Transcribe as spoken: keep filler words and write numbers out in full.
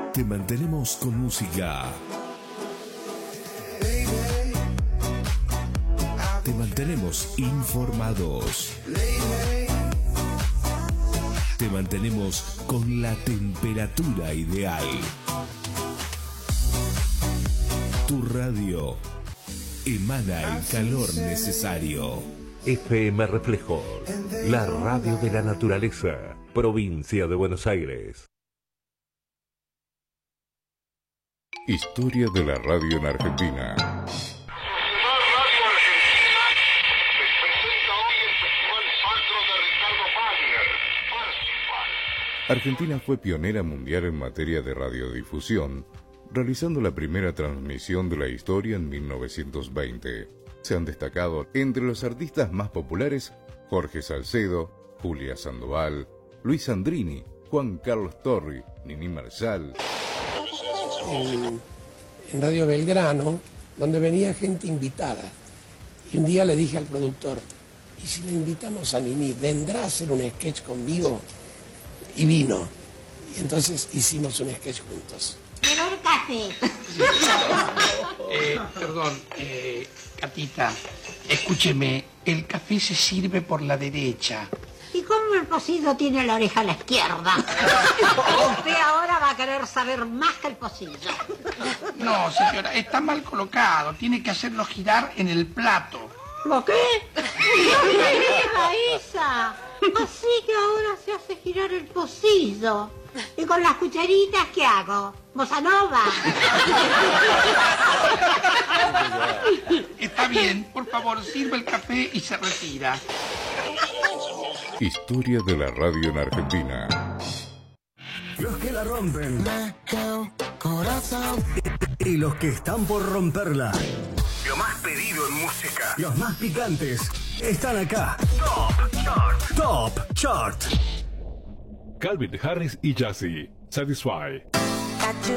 Te mantenemos con música. Te mantenemos informados. Te mantenemos con la temperatura ideal. Tu radio emana el calor necesario. F M Reflejos, la radio de la naturaleza, provincia de Buenos Aires. Historia de la radio en Argentina. Argentina fue pionera mundial en materia de radiodifusión, realizando la primera transmisión de la historia en mil novecientos veinte. Se han destacado entre los artistas más populares Jorge Salcedo, Julia Sandoval, Luis Sandrini, Juan Carlos Torri, Nini Marshall. En, en Radio Belgrano, donde venía gente invitada. Y un día le dije al productor, ¿y si le invitamos a Nini, vendrá a hacer un sketch conmigo? Y vino. Y entonces hicimos un sketch juntos. Pero el café. eh, perdón, eh, Catita, escúcheme, el café se sirve por la derecha. ¿Y cómo el pocillo tiene la oreja a la izquierda? Usted ahora va a querer saber más que el pocillo. No, señora, está mal colocado. Tiene que hacerlo girar en el plato. ¿Lo qué? ¡Hija esa! Así que ahora se hace girar el pocillo. ¿Y con las cucharitas qué hago? ¿Bossa nova? Está bien, por favor, sirve el café y se retira. Historia de la radio en Argentina. Los que la rompen. Y los que están por romperla. Lo más pedido en música. Los más picantes están acá. Top Chart. Top Chart. Calvin Harris y Jazzy, Satisfy. Got you